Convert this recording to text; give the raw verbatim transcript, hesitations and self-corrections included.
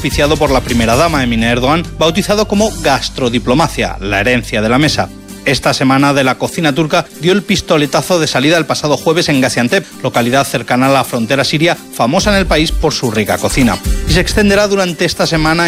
oficiado por la primera dama, Emine Erdogan, bautizado como gastrodiplomacia, la herencia de la mesa. Esta semana de la cocina turca dio el pistoletazo de salida el pasado jueves en Gaziantep, localidad cercana a la frontera siria, famosa en el país por su rica cocina. Y se extenderá durante esta semana